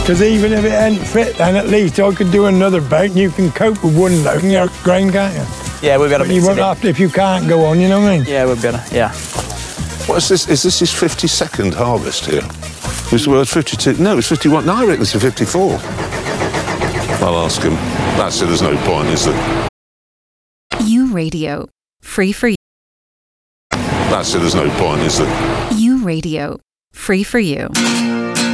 Because even if it ain't fit, then at least I could do another boat and you can cope with one load in your grain, can't you? Yeah, we've got to But you won't have to if you can't go on, you know what I mean? Yeah, we've got to, yeah. What is this? Is this his 52nd harvest here? Was the word 52? No, it's 51. No, I reckon it's a 54. I'll ask him. That's it, there's no point, is there? U Radio. Free for you. That's it, there's no point, is there? U Radio. Free for you.